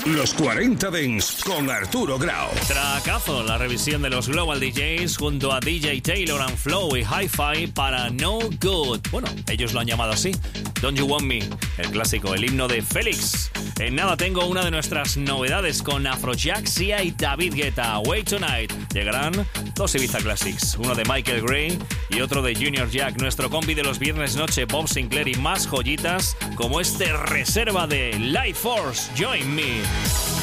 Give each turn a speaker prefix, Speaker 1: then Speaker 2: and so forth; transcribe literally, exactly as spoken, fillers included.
Speaker 1: Los cuarenta Dance con Arturo Grau.
Speaker 2: Tracazo, la revisión de los Global D Js junto a D J Taylor and Flow y Hi-Fi para No Good. Bueno, ellos lo han llamado así. Don't You Want Me, el clásico, el himno de Félix. En nada tengo una de nuestras novedades con Afrojack, Sia y David Guetta. Wait Tonight. Llegarán dos Ibiza Classics, uno de Michael Gray y otro de Junior Jack, nuestro compi de los viernes noche, Bob Sinclair, y más joyitas como este Reserva de Life Force. Join Me.